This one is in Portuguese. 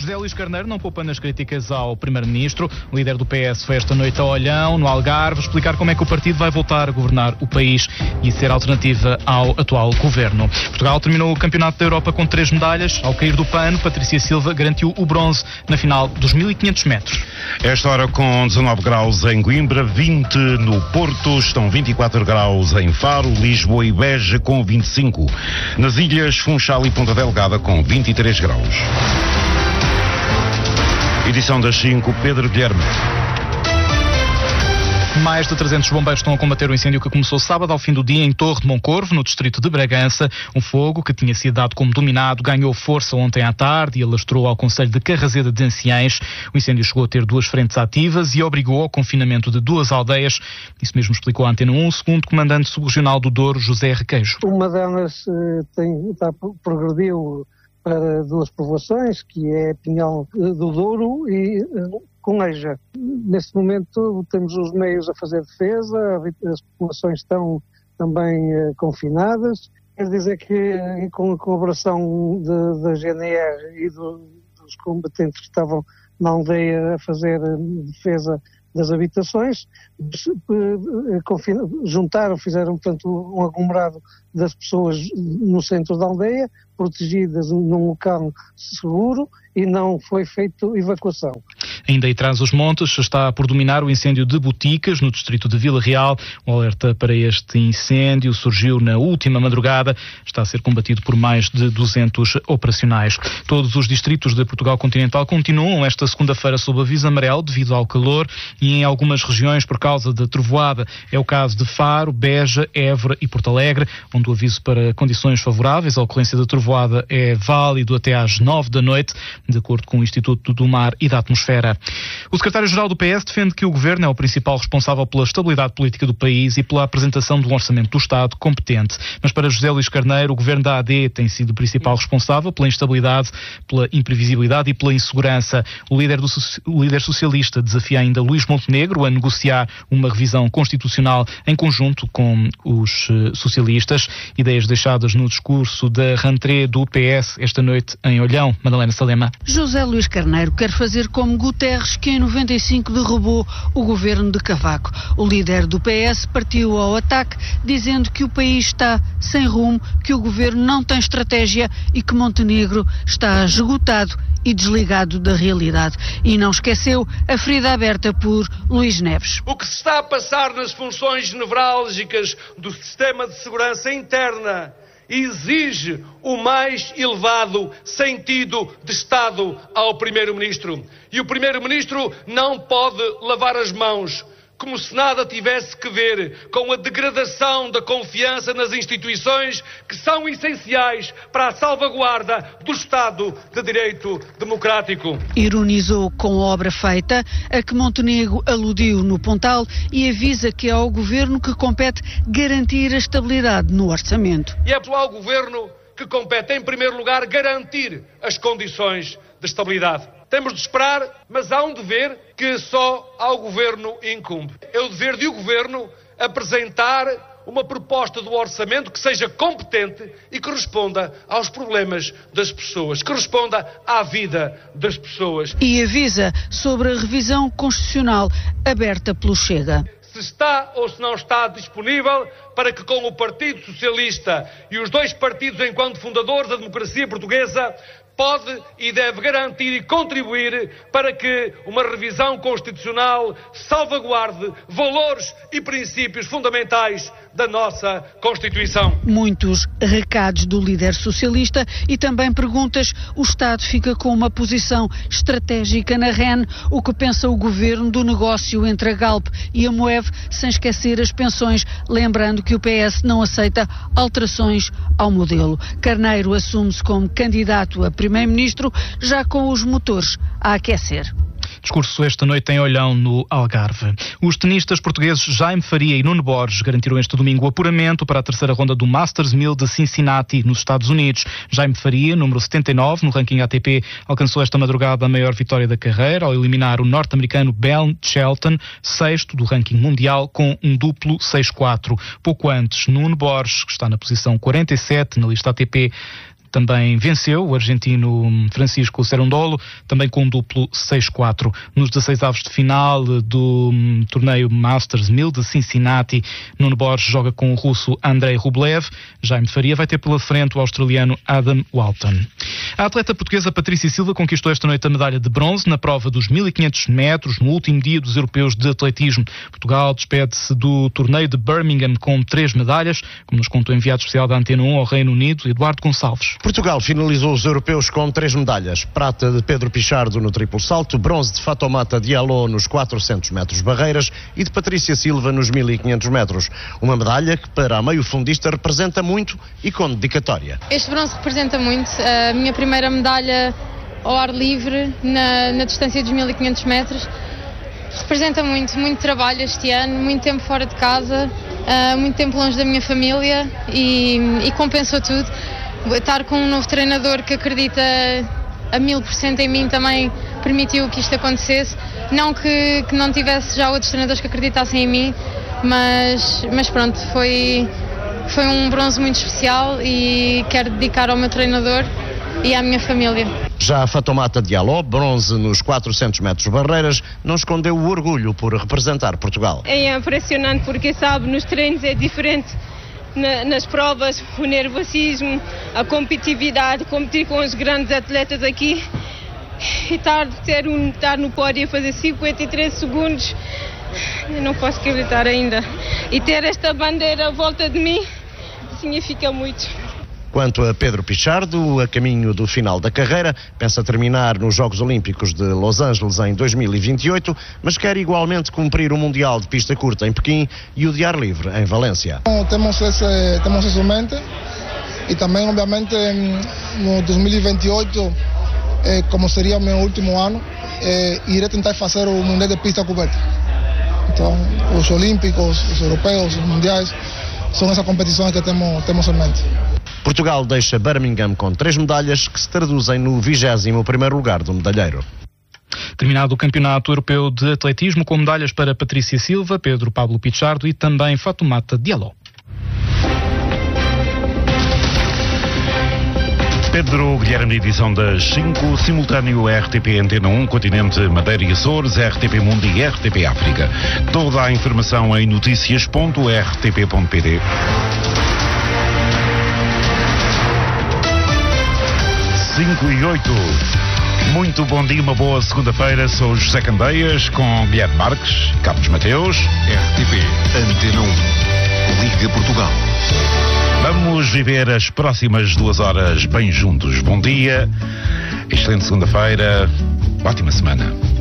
José Luís Carneiro não poupa nas críticas ao Primeiro-Ministro. O líder do PS foi esta noite a Olhão, no Algarve, explicar como é que o partido vai voltar a governar o país e ser alternativa ao atual governo. Portugal terminou o Campeonato da Europa com 3 medalhas. Ao cair do pano, Patrícia Silva garantiu o bronze na final dos 1500 metros. Esta hora com 19 graus em Coimbra, 20 no Porto, estão 24 graus em Faro, Lisboa e Beja com 25. Nas ilhas Funchal e Ponta Delgada com 23 graus. Edição das 5, Pedro Guilherme. Mais de 300 bombeiros estão a combater o incêndio que começou sábado ao fim do dia em Torre de Moncorvo, no distrito de Bragança. Um fogo que tinha sido dado como dominado ganhou força ontem à tarde e alastrou ao concelho de Carraseda de Anciães. O incêndio chegou a ter 2 frentes ativas e obrigou ao confinamento de 2 aldeias. Isso mesmo explicou a Antena 1 o segundo comandante subregional do Douro, José Requeijo. Uma delas progrediu para 2 povoações, que é Pinhal do Douro e Coneja. Neste momento temos os meios a fazer defesa, as populações estão também confinadas. Quer dizer que com a colaboração da GNR e dos combatentes que estavam na aldeia a fazer defesa das habitações, fizeram, portanto, um aglomerado das pessoas no centro da aldeia, protegidas num local seguro, e não foi feita evacuação. Ainda aí traz os montes, está por dominar o incêndio de Boticas, no distrito de Vila Real. O alerta para este incêndio surgiu na última madrugada, está a ser combatido por mais de 200 operacionais. Todos os distritos de Portugal continental continuam esta segunda-feira sob aviso amarelo devido ao calor e em algumas regiões por causa da trovoada. É o caso de Faro, Beja, Évora e Porto Alegre, onde o aviso para condições favoráveis à ocorrência da trovoada é válido até às 9 da noite, de acordo com o Instituto do Mar e da Atmosfera. O secretário-geral do PS defende que o governo é o principal responsável pela estabilidade política do país e pela apresentação de um orçamento do Estado competente. Mas para José Luís Carneiro, o governo da AD tem sido o principal responsável pela instabilidade, pela imprevisibilidade e pela insegurança. O líder socialista desafia ainda Luís Montenegro a negociar uma revisão constitucional em conjunto com os socialistas. Ideias deixadas no discurso da rentrée do PS esta noite em Olhão. Madalena Salema. José Luís Carneiro quer fazer como Guterres, que em 95 derrubou o governo de Cavaco. O líder do PS partiu ao ataque, dizendo que o país está sem rumo, que o governo não tem estratégia e que Montenegro está esgotado e desligado da realidade. E não esqueceu a ferida aberta por Luís Neves. O que se está a passar nas funções nevrálgicas do sistema de segurança interna exige o mais elevado sentido de Estado ao Primeiro-Ministro. E o Primeiro-Ministro não pode lavar as mãos, como se nada tivesse que ver com a degradação da confiança nas instituições que são essenciais para a salvaguarda do Estado de Direito Democrático. Ironizou com a obra feita, a que Montenegro aludiu no Pontal, e avisa que é ao governo que compete garantir a estabilidade no orçamento. E é ao governo que compete, em primeiro lugar, garantir as condições de estabilidade. Temos de esperar, mas há um dever que só ao governo incumbe. É o dever de o governo apresentar uma proposta do orçamento que seja competente e que responda aos problemas das pessoas, que responda à vida das pessoas. E avisa sobre a revisão constitucional aberta pelo Chega. Se está ou se não está disponível para que com o Partido Socialista e os 2 partidos enquanto fundadores da democracia portuguesa pode e deve garantir e contribuir para que uma revisão constitucional salvaguarde valores e princípios fundamentais da nossa Constituição. Muitos recados do líder socialista e também perguntas. O Estado fica com uma posição estratégica na REN. O que pensa o governo do negócio entre a Galp e a Moev, sem esquecer as pensões, lembrando que o PS não aceita alterações ao modelo. Carneiro assume-se como candidato a primeiro-ministro, já com os motores a aquecer. Discurso esta noite em Olhão, no Algarve. Os tenistas portugueses Jaime Faria e Nuno Borges garantiram este domingo o apuramento para a terceira ronda do Masters 1000 de Cincinnati, nos Estados Unidos. Jaime Faria, número 79 no ranking ATP, alcançou esta madrugada a maior vitória da carreira ao eliminar o norte-americano Ben Shelton, sexto do ranking mundial, com um duplo 6-4. Pouco antes, Nuno Borges, que está na posição 47 na lista ATP, também venceu o argentino Francisco Cerundolo, também com um duplo 6-4. Nos 16avos de final do torneio Masters 1000 de Cincinnati, Nuno Borges joga com o russo Andrei Rublev. Jaime de Faria vai ter pela frente o australiano Adam Walton. A atleta portuguesa Patrícia Silva conquistou esta noite a medalha de bronze na prova dos 1500 metros, no último dia dos europeus de atletismo. Portugal despede-se do torneio de Birmingham com 3 medalhas, como nos contou o enviado especial da Antena 1 ao Reino Unido, Eduardo Gonçalves. Portugal finalizou os europeus com 3 medalhas. Prata de Pedro Pichardo no triplo salto, bronze de Fatoumata Diallo nos 400 metros barreiras e de Patrícia Silva nos 1500 metros. Uma medalha que para a meio-fundista representa muito e com dedicatória. Este bronze representa muito. A minha primeira medalha ao ar livre na distância dos 1500 metros. Representa muito trabalho este ano, muito tempo fora de casa, muito tempo longe da minha família e compensou tudo. Estar com um novo treinador que acredita a 1000% em mim também permitiu que isto acontecesse. Não que não tivesse já outros treinadores que acreditassem em mim, mas pronto, foi um bronze muito especial e quero dedicar ao meu treinador e à minha família. Já a Fatoumata Diallo, bronze nos 400 metros barreiras, não escondeu o orgulho por representar Portugal. É impressionante porque, sabe, nos treinos é diferente. Nas provas, o nervosismo, a competitividade, competir com os grandes atletas aqui e estar no pódio e fazer 53 segundos, eu não posso acreditar ainda. E ter esta bandeira à volta de mim significa muito. Quanto a Pedro Pichardo, a caminho do final da carreira, pensa terminar nos Jogos Olímpicos de Los Angeles em 2028, mas quer igualmente cumprir o Mundial de Pista Curta em Pequim e o de ar livre em Valência. Temos isso em mente e também, obviamente, no 2028, como seria o meu último ano, irei tentar fazer o Mundial de Pista Coberta. Então, os Olímpicos, os Europeus, os Mundiais, são essas competições que temos em mente. Portugal deixa Birmingham com 3 medalhas que se traduzem no 21º lugar do medalheiro. Terminado o Campeonato Europeu de Atletismo com medalhas para Patrícia Silva, Pedro Pablo Pichardo e também Fatoumata Diallo. Pedro Guilherme, edição das 5, simultâneo RTP Antena 1, Continente, Madeira e Açores, RTP Mundo e RTP África. Toda a informação em noticias.rtp.pt. 5:08. Muito bom dia, uma boa segunda-feira. Sou José Candeias com Guilherme Marques, Carlos Mateus. RTP Antena 1, Liga Portugal. Vamos viver as próximas 2 horas bem juntos. Bom dia, excelente segunda-feira, ótima semana.